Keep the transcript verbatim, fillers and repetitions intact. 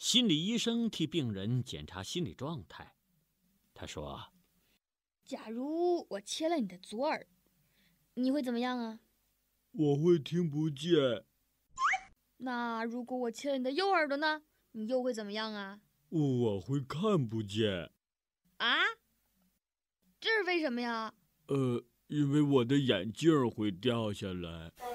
心理医生替病人检查心理状态。他说： 假如我切了你的左耳，你会怎么样啊？ 我会听不见。 那如果我切了你的右耳朵呢？你又会怎么样啊？ 我会看不见。 啊？这是为什么呀？ 呃，因为我的眼镜会掉下来。